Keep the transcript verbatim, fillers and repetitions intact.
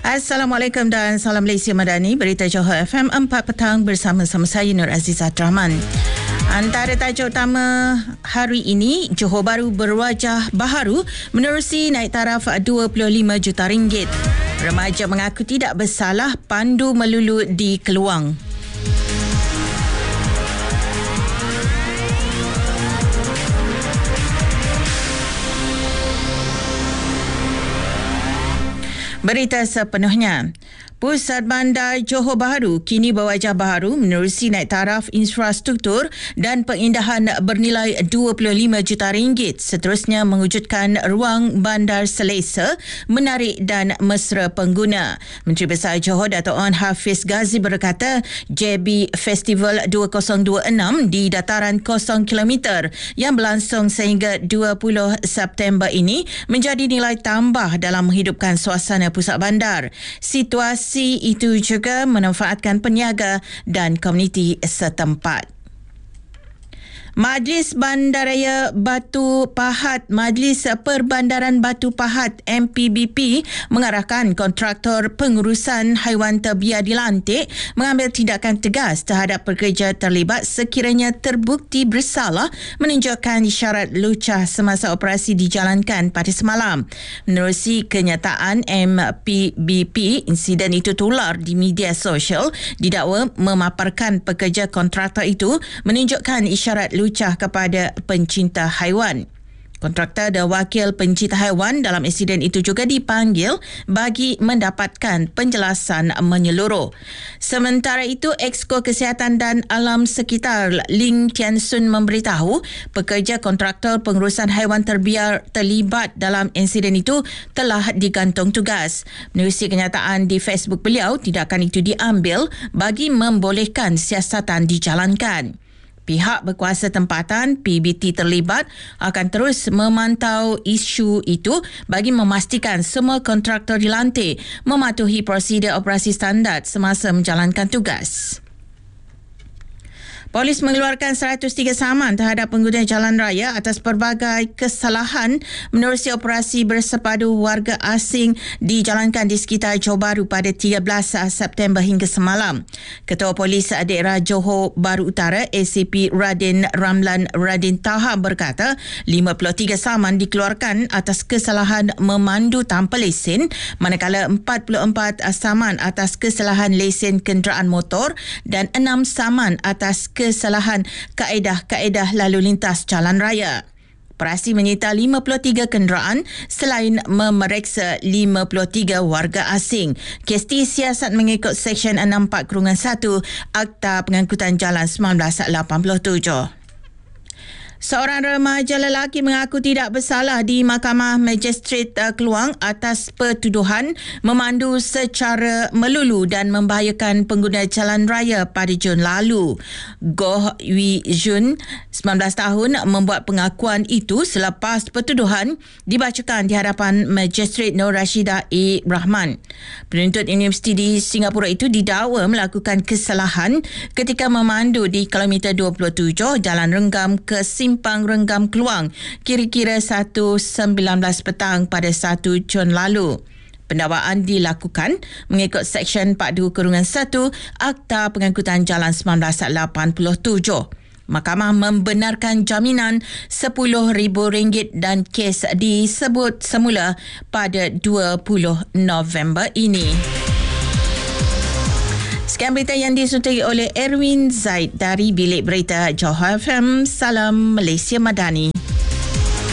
Assalamualaikum dan salam Malaysia Madani. Berita Johor F M empat petang bersama-sama saya Nur Azizah Rahman. Antara tajuk utama hari ini, Johor Bahru berwajah baharu menerusi naik taraf dua puluh lima juta ringgit. Remaja mengaku tidak bersalah pandu melulu di Keluang. Berita sepenuhnya. Pusat Bandar Johor Bahru kini berwajah baharu menerusi naik taraf infrastruktur dan pengindahan bernilai dua puluh lima juta ringgit, seterusnya mewujudkan ruang bandar selesa, menarik dan mesra pengguna. Menteri Besar Johor Dato' Onn Hafiz Ghazi berkata, J B Festival dua ribu dua puluh enam di dataran kosong kilometer yang berlangsung sehingga dua puluh September ini menjadi nilai tambah dalam menghidupkan suasana pusat bandar. Situasi itu juga memanfaatkan peniaga dan komuniti setempat. Majlis Bandaraya Batu Pahat Majlis Perbandaran Batu Pahat M P B P mengarahkan kontraktor pengurusan haiwan terbiar dilantik mengambil tindakan tegas terhadap pekerja terlibat sekiranya terbukti bersalah menunjukkan isyarat lucah semasa operasi dijalankan pada semalam. Menerusi kenyataan M P B P, insiden itu tular di media sosial, didakwa memaparkan pekerja kontraktor itu menunjukkan isyarat lucah kepada pencinta haiwan. Kontraktor dan wakil pencinta haiwan dalam insiden itu juga dipanggil bagi mendapatkan penjelasan menyeluruh. Sementara itu, Exko Kesihatan dan Alam Sekitar Ling Tian Sun memberitahu pekerja kontraktor pengurusan haiwan terbiar terlibat dalam insiden itu telah digantung tugas. Menerusi kenyataan di Facebook beliau, tindakan itu diambil bagi membolehkan siasatan dijalankan. Pihak berkuasa tempatan P B T terlibat akan terus memantau isu itu bagi memastikan semua kontraktor dilantik mematuhi prosedur operasi standard semasa menjalankan tugas. Polis mengeluarkan seratus tiga saman terhadap pengguna jalan raya atas pelbagai kesalahan menerusi operasi bersepadu warga asing dijalankan di sekitar Johor Bahru pada tiga belas September hingga semalam. Ketua Polis Daerah Johor Bahru Utara A C P Radin Ramlan Radin Taha berkata lima puluh tiga saman dikeluarkan atas kesalahan memandu tanpa lesen, manakala empat puluh empat saman atas kesalahan lesen kenderaan motor dan enam saman atas kesalahan kaedah-kaedah lalu lintas jalan raya. Operasi menyita lima puluh tiga kenderaan selain memeriksa lima puluh tiga warga asing. Kes disiasat mengikut Seksyen enam puluh empat satu Akta Pengangkutan Jalan seribu sembilan ratus lapan puluh tujuh. Seorang remaja lelaki mengaku tidak bersalah di Mahkamah Magistrate Keluang atas pertuduhan memandu secara melulu dan membahayakan pengguna jalan raya pada Jun lalu. Goh Wee Jun, sembilan belas tahun, membuat pengakuan itu selepas pertuduhan dibacakan di hadapan Magistrate Nur Rashidah A. Rahman. Penuntut Universiti di Singapura itu didakwa melakukan kesalahan ketika memandu di kilometer dua puluh tujuh Jalan Renggam ke Simpang Renggam Keluang kira-kira satu sembilan belas petang pada satu Jun lalu. Pendakwaan dilakukan mengikut Seksyen empat puluh dua satu Akta Pengangkutan Jalan seribu sembilan ratus lapan puluh tujuh. Mahkamah membenarkan jaminan sepuluh ribu ringgit dan kes disebut semula pada dua puluh November ini. Sekian berita yang disuntikan oleh Erwin Zaid dari Bilik Berita Johor F M. Salam Malaysia Madani.